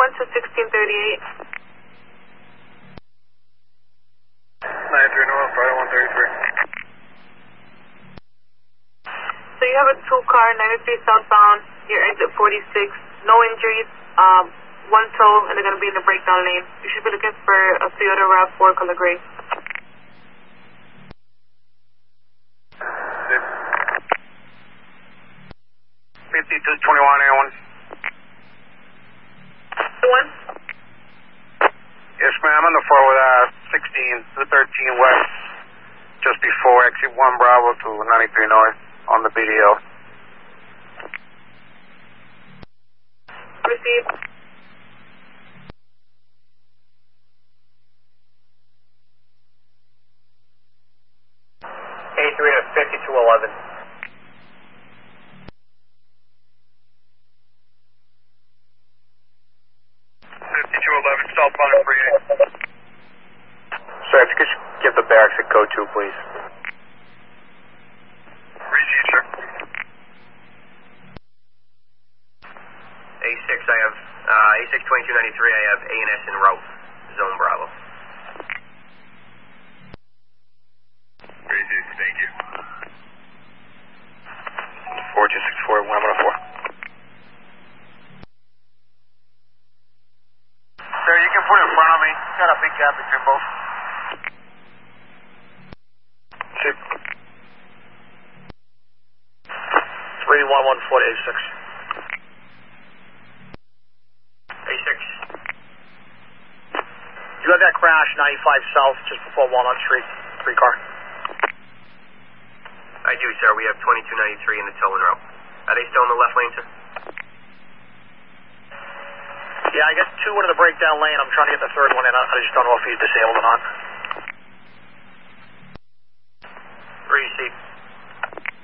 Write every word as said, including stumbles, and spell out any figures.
one to sixteen thirty-eight. nine three North, Friday one thirty-three. So you have a two-car, ninety-three southbound, your exit forty-six, no injuries, um, one tow, and they're going to be in the breakdown lane. You should be looking for a Toyota RAV four color gray. fifty-two twenty-one, A one. One? Yes, ma'am, on the floor with uh, sixteen to thirteen west, just before exit one Bravo to ninety-three North on the B D L. Received. eighty-three to fifty-two eleven. fifty-two eleven, southbound at three eight. Sir, if you could give the barracks a code two, please. Receive, sir. A six, I have, uh, A six twenty-two ninety-three, I have A and S en route, Zone Bravo. Receive, thank you. four two six four, one one four. Sir, you can put it in front of me. Got a big gap between both. Six. three one one four A six. A six. You had that crash ninety-five south just before Walnut Street, three car. I do, sir. We have twenty-two ninety-three in the tow en route. Are they still in the left lane, sir? Yeah, I guess two went in the breakdown lane. I'm trying to get the third one in. I I just don't know if he's disabled or not. Receive.